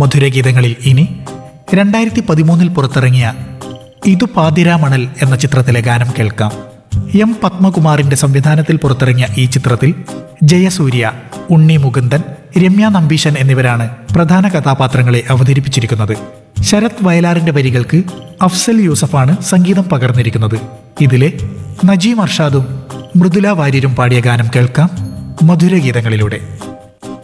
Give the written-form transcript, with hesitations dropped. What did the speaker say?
മധുരഗീതങ്ങളിൽ ഇനി 2013 പുറത്തിറങ്ങിയ ഇതു പാതിരാമണൽ എന്ന ചിത്രത്തിലെ ഗാനം കേൾക്കാം. എം പത്മകുമാറിന്റെ സംവിധാനത്തിൽ പുറത്തിറങ്ങിയ ഈ ചിത്രത്തിൽ ജയസൂര്യ, ഉണ്ണി മുകുന്ദൻ, രമ്യ നമ്പീശൻ എന്നിവരാണ് പ്രധാന കഥാപാത്രങ്ങളെ അവതരിപ്പിച്ചിരിക്കുന്നത്. ശരത് വയലാറിന്റെ വരികൾക്ക് അഫ്സൽ യൂസഫാണ് സംഗീതം പകർന്നിരിക്കുന്നത്. ഇതിലെ നജീം അർഷാദും മൃദുല വാര്യരും പാടിയ ഗാനം കേൾക്കാം മധുരഗീതങ്ങളിലൂടെ.